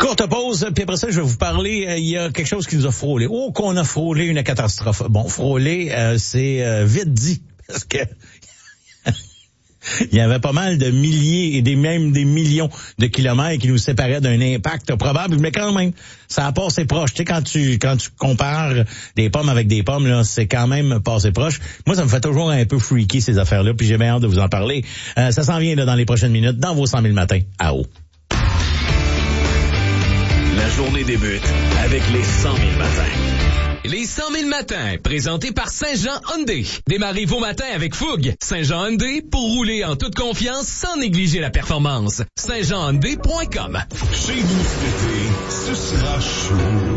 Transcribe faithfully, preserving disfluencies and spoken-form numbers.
Courte pause, puis après ça, je vais vous parler, euh, il y a quelque chose qui nous a frôlé. Oh, qu'on a frôlé une catastrophe. Bon, frôlé, euh, c'est euh, vite dit, parce que il y avait pas mal de milliers et des même des millions de kilomètres qui nous séparaient d'un impact probable, mais quand même, ça a passé proche. Tu sais, quand tu quand tu compares des pommes avec des pommes, là, c'est quand même passé proche. Moi, ça me fait toujours un peu freaky, ces affaires-là, puis j'ai bien hâte de vous en parler. Euh, ça s'en vient là, dans les prochaines minutes, dans vos cent mille matins, à haut. La journée débute avec les cent mille matins. Les cent mille matins, présentés par Saint-Jean Hyundai. Démarrez vos matins avec fougue. Saint-Jean Hyundai, pour rouler en toute confiance sans négliger la performance. saint jean hyundai point com. Chez nous cet été, ce sera chaud.